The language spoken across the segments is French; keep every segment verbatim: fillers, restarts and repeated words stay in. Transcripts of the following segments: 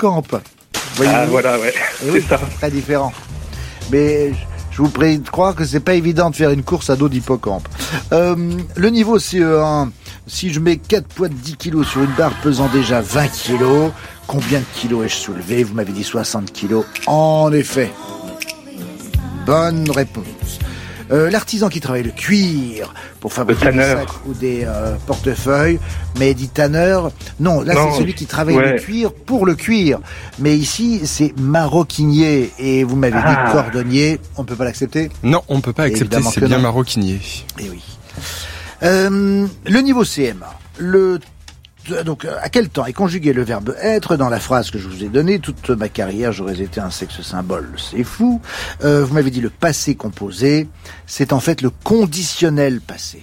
d'hippocampe. Voyez ah, voilà, ouais. Et oui, c'est ça. Très différent. Mais je vous prie de croire que c'est pas évident de faire une course à dos d'hippocampe. Euh, le niveau C E un, si je mets quatre poids de dix kilos sur une barre pesant déjà vingt kilos, combien de kilos ai-je soulevé? Vous m'avez dit soixante kilos. En effet. Bonne réponse. Euh, l'artisan qui travaille le cuir pour fabriquer des sacs ou des euh, portefeuilles, mais dit tanneur. Non, là non, c'est celui qui travaille ouais. le cuir pour le cuir. Mais ici, c'est maroquinier. Et vous m'avez ah. dit cordonnier. On peut pas l'accepter? Non, on peut pas accepter. C'est bien non. maroquinier. Eh oui. Euh, le niveau C M A. Le Donc, à quel temps est conjugué le verbe être dans la phrase que je vous ai donnée? Toute ma carrière, j'aurais été un sexe symbole. C'est fou. Euh, vous m'avez dit le passé composé. C'est en fait le conditionnel passé.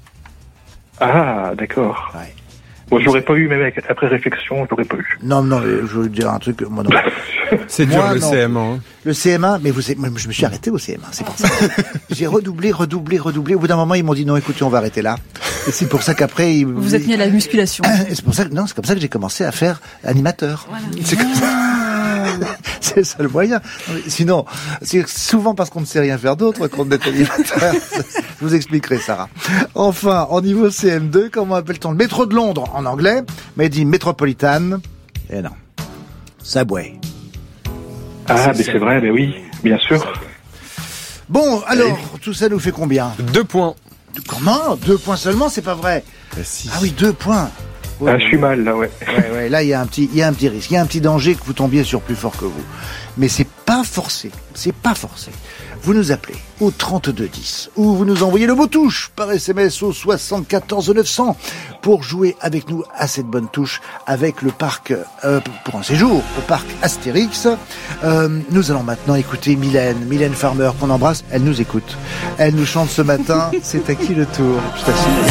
Ah, d'accord. Ouais. Bon, j'aurais pas eu, même après réflexion, j'aurais pas eu. Non, non, je vais vous dire un truc, moi non. C'est dur moi, le non. C M A. Hein. Le C M A, mais vous, je me suis arrêté au C M A, c'est pour ça. J'ai redoublé, redoublé, redoublé. Au bout d'un moment, ils m'ont dit non, écoutez, on va arrêter là. Et c'est pour ça qu'après, ils... vous êtes mis à la musculation. Et c'est pour ça que non, c'est comme ça que j'ai commencé à faire animateur. Voilà. C'est comme ça. C'est le seul moyen. Sinon, c'est souvent parce qu'on ne sait rien faire d'autre qu'on est animateur. Je vous expliquerai, Sarah. Enfin, en niveau C M deux, comment appelle-t-on le métro de Londres en anglais? Mais dit Metropolitan. Eh non. Subway. Ah, mais c'est vrai, mais oui, bien sûr. Bon, alors, et... tout ça nous fait combien? Deux points. Comment? Deux points seulement, c'est pas vrai. Bah, si. Ah oui, deux points. Ouais, ah, je suis mal, là, ouais. Ouais, ouais, là, il y a un petit, il y a un petit risque, il y a un petit danger que vous tombiez sur plus fort que vous. Mais c'est pas forcé, c'est pas forcé. Vous nous appelez au trente-deux dix ou vous nous envoyez le mot touche par S M S au soixante-quatorze neuf cents pour jouer avec nous à cette bonne touche avec le parc, euh, pour un séjour au parc Astérix. Euh, nous allons maintenant écouter Mylène, Mylène Farmer qu'on embrasse. Elle nous écoute. Elle nous chante ce matin. C'est à qui le tour? Je t'assure.